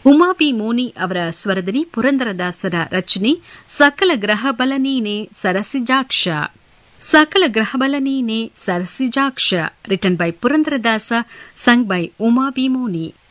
Uma B Moni ಅವರ ಸ್ವರದಲ್ಲಿ ಪುರಂದರದಾಸರ ರಚನೆ ಸಕಲ ಗ್ರಹಬಲ ನೀನೆ ಸರಸಿಜಾಕ್ಷ. ಸಕಲ ಗ್ರಹಬಲ ನೀನೆ ಸರಸಿಜಾಕ್ಷ written by Purandaradasa, sung by Uma B Moni.